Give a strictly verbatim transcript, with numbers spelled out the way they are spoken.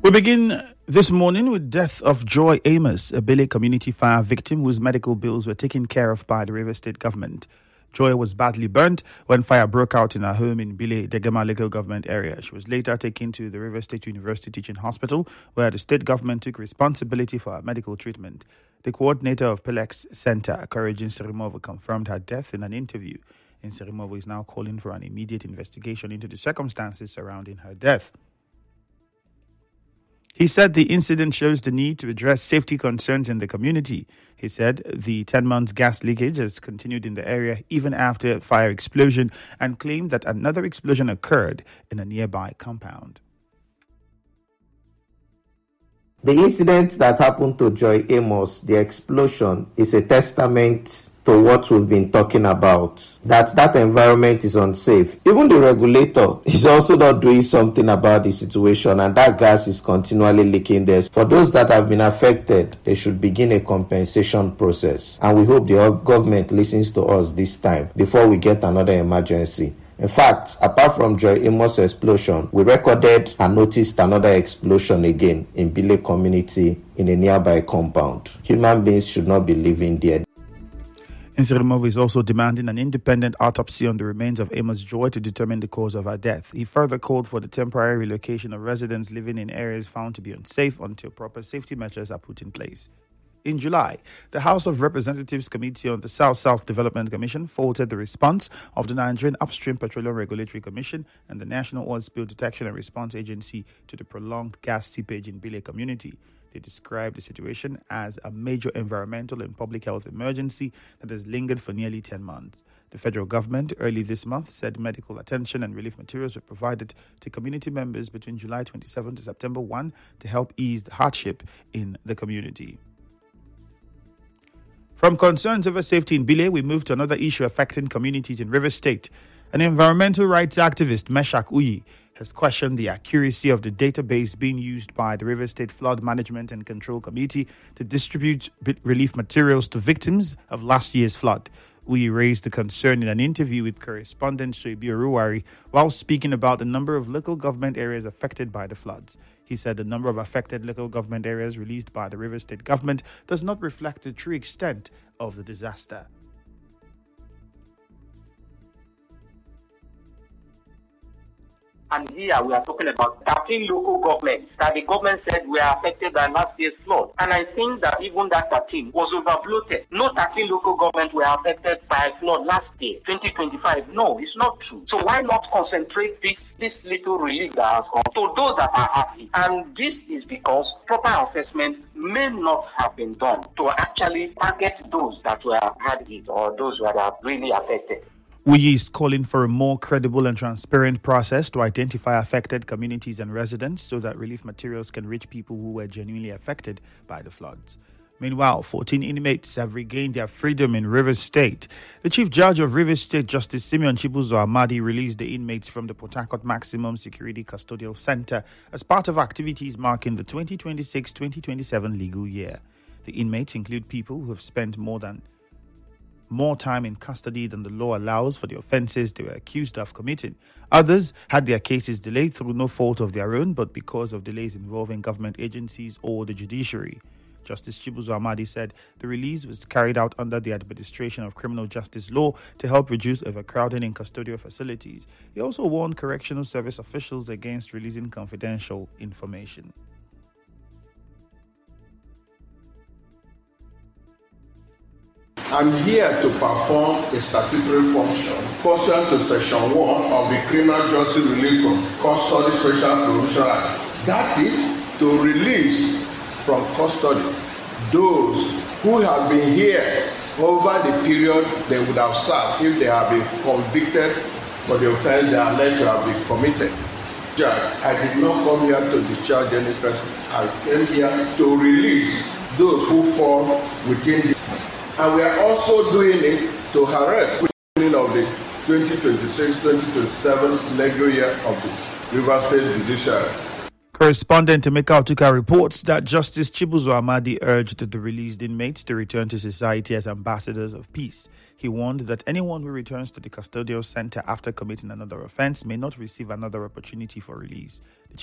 We begin this morning with death of Joy Amos, a Bile community fire victim whose medical bills were taken care of by the Rivers State government. Joy was badly burnt when fire broke out in her home in Bile, Degema local government area. She was later taken to the Rivers State University Teaching Hospital, where the state government took responsibility for her medical treatment. The coordinator of Pelex Center, Courage Nserimovo, confirmed her death in an interview. Nserimovo is now calling for an immediate investigation into the circumstances surrounding her death. He said the incident shows the need to address safety concerns in the community. He said the ten months gas leakage has continued in the area even after a fire explosion, and claimed that another explosion occurred in a nearby compound. The incident that happened to Joy Amos, the explosion, is a testament to what we've been talking about, that that environment is unsafe. Even the regulator is also not doing something about the situation, and that gas is continually leaking there. For those that have been affected, they should begin a compensation process, and we hope the government listens to us this time before we get another emergency. In fact, apart from Joy Amos' explosion, we recorded and noticed another explosion again in Bile community in a nearby compound. Human beings should not be living there. Nserimovo is also demanding an independent autopsy on the remains of Amos Joy to determine the cause of her death. He further called for the temporary relocation of residents living in areas found to be unsafe until proper safety measures are put in place. In July, the House of Representatives Committee on the South-South Development Commission faulted the response of the Nigerian Upstream Petroleum Regulatory Commission and the National Oil Spill Detection and Response Agency to the prolonged gas seepage in Bile community. They described the situation as a major environmental and public health emergency that has lingered for nearly ten months. The federal government early this month said medical attention and relief materials were provided to community members between July twenty-seventh to September first to help ease the hardship in the community. From concerns over safety in Bile, we move to another issue affecting communities in Rivers State. An environmental rights activist, Meshach Uyi, has questioned the accuracy of the database being used by the Rivers State Flood Management and Control Committee to distribute relief materials to victims of last year's flood. Uyi raised the concern in an interview with correspondent Soibi Oruwari while speaking about the number of local government areas affected by the floods. He said the number of affected local government areas released by the Rivers State government does not reflect the true extent of the disaster. And here we are talking about thirteen local governments that the government said were affected by last year's flood. And I think that even that thirteen was overbloated. No thirteen local governments were affected by flood last year, twenty twenty-five. No, it's not true. So why not concentrate this, this little relief that has gone to those that are happy? And this is because proper assessment may not have been done to actually target those that were had it or those who are really affected. Uyi is calling for a more credible and transparent process to identify affected communities and residents so that relief materials can reach people who were genuinely affected by the floods. Meanwhile, fourteen inmates have regained their freedom in Rivers State. The Chief Judge of Rivers State, Justice Simeon Chibuzo Amadi, released the inmates from the Port Harcourt Maximum Security Custodial Center as part of activities marking the twenty twenty-six twenty twenty-seven legal year. The inmates include people who have spent more than more time in custody than the law allows for the offences they were accused of committing. Others had their cases delayed through no fault of their own, but because of delays involving government agencies or the judiciary. Justice Chibuzo Amadi said the release was carried out under the administration of criminal justice law to help reduce overcrowding in custodial facilities. He also warned correctional service officials against releasing confidential information. I'm here to perform a statutory function pursuant to Section one of the Criminal Justice Relief from Custody Special Provision Act. That is to release from custody those who have been here over the period they would have served if they have been convicted for the offense they are alleged to have been committed. Judge, I did not come here to discharge any person. I came here to release those who fall within the... And we are also doing it to harass the beginning of the twenty twenty-six twenty twenty-seven legal year of the Rivers State Judiciary. Correspondent Emeka Otuka reports that Justice Chibuzo Amadi urged the released inmates to return to society as ambassadors of peace. He warned that anyone who returns to the custodial center after committing another offense may not receive another opportunity for release. The